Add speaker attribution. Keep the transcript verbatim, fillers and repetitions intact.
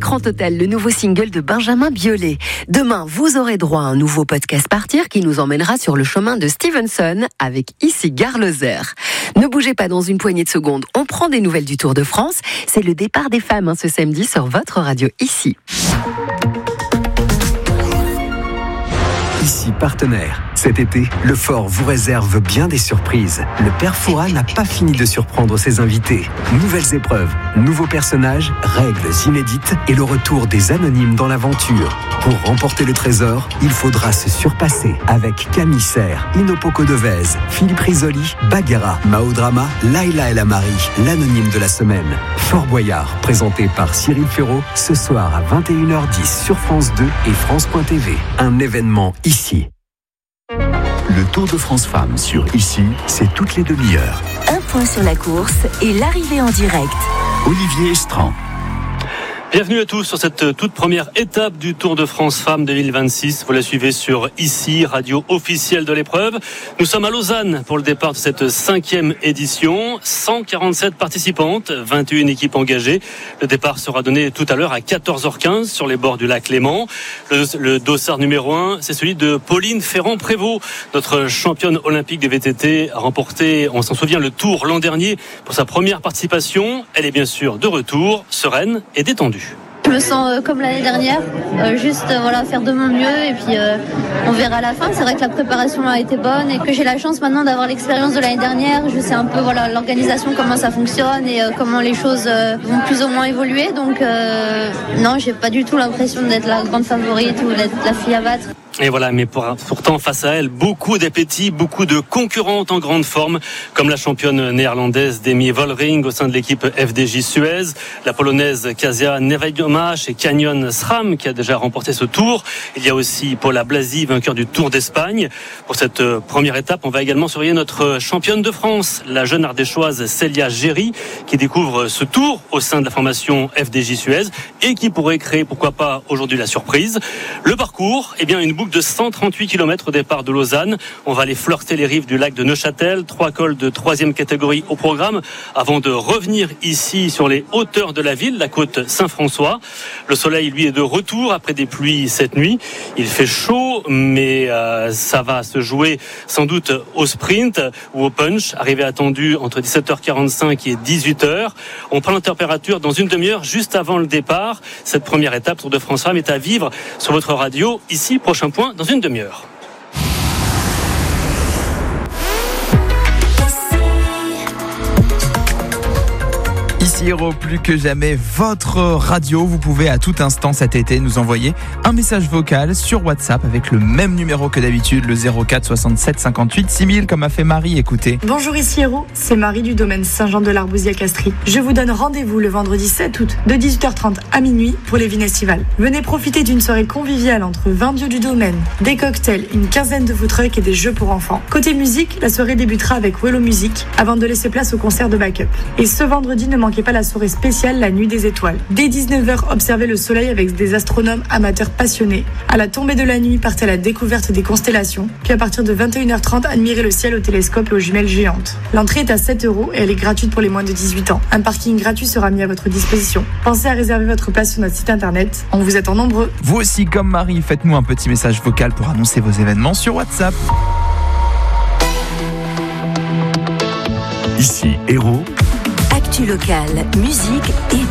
Speaker 1: Écran Total, le nouveau single de Benjamin Biolay. Demain, vous aurez droit à un nouveau podcast Partir qui nous emmènera sur le chemin de Stevenson avec ici Gare Lozère. Ne bougez pas, dans une poignée de secondes, on prend des nouvelles du Tour de France. C'est le départ des femmes hein, ce samedi sur votre radio ici.
Speaker 2: Ici partenaire. Cet été, le Fort vous réserve bien des surprises. Le Père Fouras n'a pas fini de surprendre ses invités. Nouvelles épreuves, nouveaux personnages, règles inédites et le retour des anonymes dans l'aventure. Pour remporter le trésor, il faudra se surpasser avec Camille Serre, Inopoko Devez, Philippe Risoli, Bagheera, Mao Drama, Laila El Amari, l'anonyme de la semaine. Fort Boyard, présenté par Cyril Ferraud, ce soir à vingt et une heures dix sur France deux et France point T V. Un événement ici.
Speaker 3: Le Tour de France Femmes sur Ici, c'est toutes les demi-heures.
Speaker 4: Un point sur la course et l'arrivée en direct.
Speaker 3: Olivier Estran.
Speaker 5: Bienvenue à tous sur cette toute première étape du Tour de France Femmes deux mille vingt-six. Vous la suivez sur Ici, radio officielle de l'épreuve. Nous sommes à Lausanne pour le départ de cette cinquième édition. cent quarante-sept participantes, vingt et une équipes engagées. Le départ sera donné tout à l'heure à quatorze heures quinze sur les bords du lac Léman. Le, le dossard numéro un, c'est celui de Pauline Ferrand-Prévot, notre championne olympique de V T T, a remporté, on s'en souvient, le Tour l'an dernier pour sa première participation. Elle est bien sûr de retour, sereine et détendue.
Speaker 6: Je me sens euh, comme l'année dernière, euh, juste euh, voilà, faire de mon mieux et puis euh, on verra à la fin. C'est vrai que la préparation a été bonne et que j'ai la chance maintenant d'avoir l'expérience de l'année dernière. Je sais un peu voilà, l'organisation, comment ça fonctionne et euh, comment les choses euh, vont plus ou moins évoluer. Donc euh, non, j'ai pas du tout l'impression d'être la grande favorite ou d'être la fille à battre.
Speaker 5: Et voilà, mais pour, pourtant face à elle, beaucoup d'appétit, beaucoup de concurrentes en grande forme, comme la championne néerlandaise Demi Vollering au sein de l'équipe F D J Suez, la polonaise Kasia Nevaidoma chez Canyon SRAM qui a déjà remporté ce tour. Il y a aussi Paula Blasi, vainqueur du Tour d'Espagne. Pour cette première étape, on va également surveiller notre championne de France, la jeune ardéchoise Célia Géry, qui découvre ce tour au sein de la formation F D J Suez et qui pourrait créer, pourquoi pas, aujourd'hui la surprise. Le parcours, eh bien, une boucle de cent trente-huit kilomètres au départ de Lausanne. On va aller flirter les rives du lac de Neuchâtel. Trois cols de troisième catégorie au programme avant de revenir ici sur les hauteurs de la ville, la côte Saint-François. Le soleil, lui, est de retour après des pluies cette nuit. Il fait chaud, mais euh, ça va se jouer sans doute au sprint ou au punch. Arrivée attendue entre dix-sept heures quarante-cinq et dix-huit heures. On prend la température dans une demi-heure juste avant le départ. Cette première étape Tour de France Femmes est à vivre sur votre radio. Ici, prochain point dans une demi-heure.
Speaker 7: Ici Héros, plus que jamais votre radio. Vous pouvez à tout instant cet été nous envoyer un message vocal sur WhatsApp avec le même numéro que d'habitude, le zéro quatre soixante-sept cinquante-huit six mille, comme a fait Marie. Écoutez.
Speaker 8: Bonjour, ici Héros, c'est Marie du domaine Saint-Jean-de-l'Arbousier-Castries. Je vous donne rendez-vous le vendredi sept août de dix-huit heures trente à minuit pour les vignes estivales. Venez profiter d'une soirée conviviale entre vins bio du domaine, des cocktails, une quinzaine de food trucks et des jeux pour enfants. Côté musique, la soirée débutera avec Wello Music avant de laisser place au concert de backup. Et ce vendredi, ne manquez pas la soirée spéciale La Nuit des Étoiles. Dès dix-neuf heures, observez le soleil avec des astronomes amateurs passionnés. À la tombée de la nuit, partez à la découverte des constellations. Puis à partir de vingt et une heures trente, admirez le ciel au télescope et aux jumelles géantes. L'entrée est à sept euros et elle est gratuite pour les moins de dix-huit ans. Un parking gratuit sera mis à votre disposition. Pensez à réserver votre place sur notre site internet. On vous attend nombreux.
Speaker 7: Vous aussi, comme Marie, faites-nous un petit message vocal pour annoncer vos événements sur WhatsApp.
Speaker 3: Ici Héros.
Speaker 4: Actu locale, musique et